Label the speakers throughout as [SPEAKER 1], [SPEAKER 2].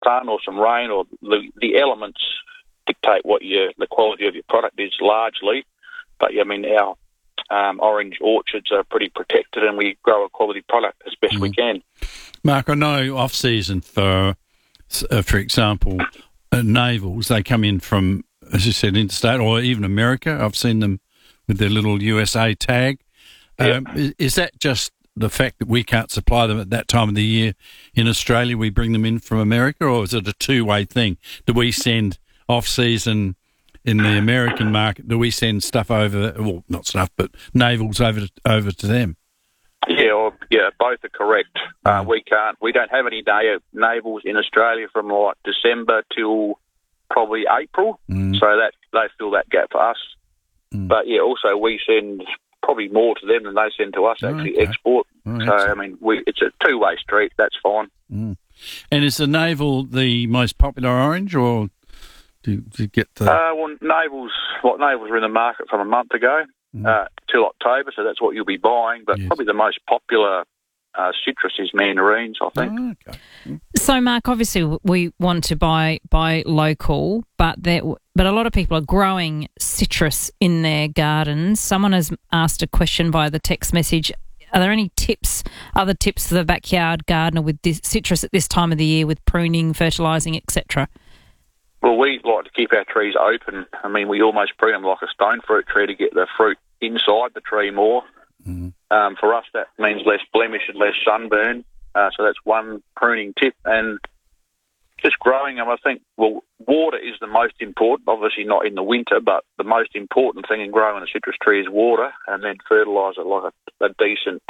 [SPEAKER 1] sun or some rain, or the elements dictate what the quality of your product is largely. But I mean, our orange orchards are pretty protected, and we grow a quality product as best we can.
[SPEAKER 2] Mark, I know off season for example, navels, they come in from, as you said, interstate or even America. I've seen them with their little USA tag.
[SPEAKER 1] Yep.
[SPEAKER 2] Is that just the fact that we can't supply them at that time of the year in Australia? We bring them in from America, or is it a two-way thing? Do we send off-season in the American market? Do we send stuff over? Well, not stuff, but navels over to them.
[SPEAKER 1] Yeah, both are correct. We don't have any navels in Australia from like December till probably April, so that they fill that gap for us. But yeah, also we send probably more to them than they send to us. Export. So I mean, it's a two-way street. That's fine.
[SPEAKER 2] And is the navel the most popular orange, or do you get the?
[SPEAKER 1] Navels were in the market from a month ago till October, so that's what you'll be buying. But probably the most popular citrus is mandarins, I think.
[SPEAKER 3] So, Mark, obviously we want to buy local, but a lot of people are growing citrus in their gardens. Someone has asked a question via the text message. Are there any other tips for the backyard gardener with this citrus at this time of the year, with pruning, fertilising, etc.?
[SPEAKER 1] Well, we like to keep our trees open. I mean, we almost prune them like a stone fruit tree to get the fruit inside the tree more. For us, that means less blemish and less sunburn. So that's one pruning tip. And just growing them, I think, well, water is the most important, obviously not in the winter, but the most important thing in growing a citrus tree is water, and then fertiliser, like a decent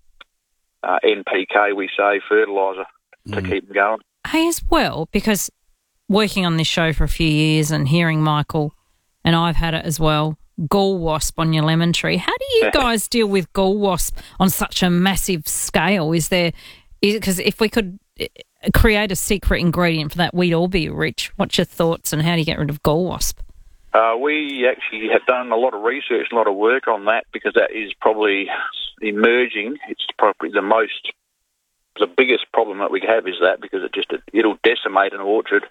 [SPEAKER 1] NPK, we say, fertiliser to keep them going.
[SPEAKER 3] Hey, as well, because working on this show for a few years and hearing Michael, and I've had it as well, gall wasp on your lemon tree. How do you guys deal with gall wasp on such a massive scale? Because if we could create a secret ingredient for that, we'd all be rich. What's your thoughts, and how do you get rid of gall wasp?
[SPEAKER 1] We actually have done a lot of research, a lot of work on that, because that is probably emerging. It's probably the biggest problem that we have is that, because it'll decimate an orchard.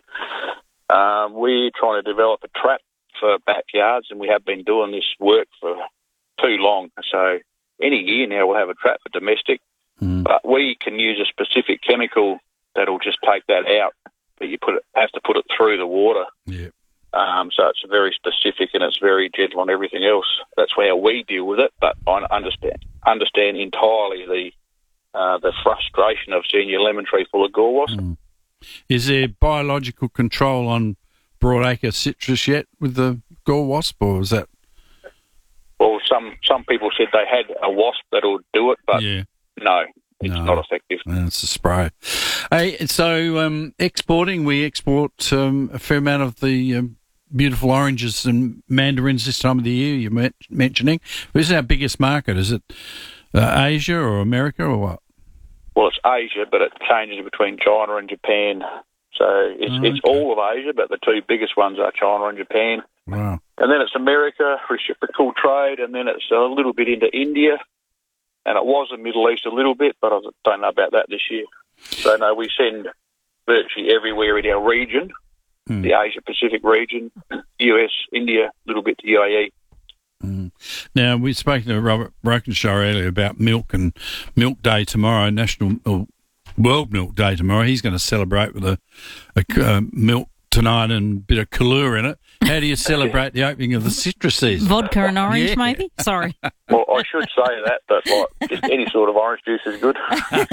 [SPEAKER 1] We're trying to develop a trap for backyards, and we have been doing this work for too long. So any year now we'll have a trap for domestic, but we can use a specific chemical that'll just take that out, but you have to put it through the water. Yeah. So it's very specific, and it's very gentle on everything else. That's how we deal with it. But I understand entirely the frustration of seeing your lemon tree full of gall wasp.
[SPEAKER 2] Is there biological control on broadacre citrus yet with the gall wasp, or is that?
[SPEAKER 1] Well, some people said they had a wasp that'll do it, but no. It's not effective.
[SPEAKER 2] It's a spray. Hey, so exporting, we export a fair amount of the beautiful oranges and mandarins this time of the year you're mentioning. This is our biggest market. Is it Asia or America or what?
[SPEAKER 1] Well, it's Asia, but it changes between China and Japan. So it's all of Asia, but the two biggest ones are China and Japan.
[SPEAKER 2] Wow. And
[SPEAKER 1] then it's America, reciprocal trade, and then it's a little bit into India. And it was the Middle East a little bit, but I don't know about that this year. So, no, we send virtually everywhere in our region, the Asia-Pacific region, US, India, a little bit to UAE.
[SPEAKER 2] Now, we spoke to Robert Brokenshaw earlier about milk and Milk Day tomorrow, World Milk Day tomorrow. He's going to celebrate with a milk tonight and a bit of Kahlua in it. How do you celebrate the opening of the citrus season?
[SPEAKER 3] Vodka and orange, maybe? Sorry.
[SPEAKER 1] Well, I should say that, but just any sort of orange juice is good.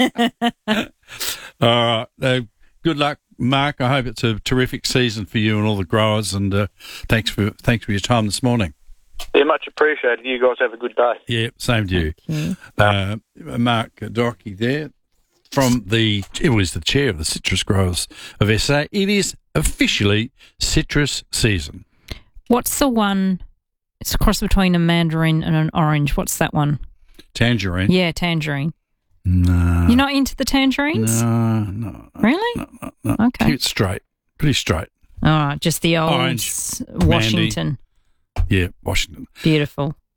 [SPEAKER 2] All right. Good luck, Mark. I hope it's a terrific season for you and all the growers, and thanks for your time this morning.
[SPEAKER 1] Yeah, much appreciated. You guys have a good day.
[SPEAKER 2] Yeah, same to you. Mark Dorky there. It was the chair of the Citrus Growers of SA. It is officially citrus season.
[SPEAKER 3] What's the one? It's a cross between a mandarin and an orange. What's that one?
[SPEAKER 2] Tangerine.
[SPEAKER 3] Yeah, tangerine.
[SPEAKER 2] No.
[SPEAKER 3] You're not into the tangerines?
[SPEAKER 2] No.
[SPEAKER 3] Really?
[SPEAKER 2] No.
[SPEAKER 3] Okay.
[SPEAKER 2] Keep it straight. Pretty straight.
[SPEAKER 3] All right, just the old
[SPEAKER 2] orange,
[SPEAKER 3] Washington.
[SPEAKER 2] Mandy. Yeah, Washington.
[SPEAKER 3] Beautiful.